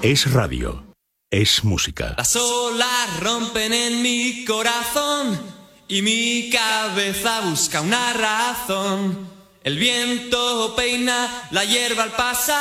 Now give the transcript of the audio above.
Es radio. Es música. Las olas rompen en mi corazón y mi cabeza busca una razón. El viento peina la hierba al pasar.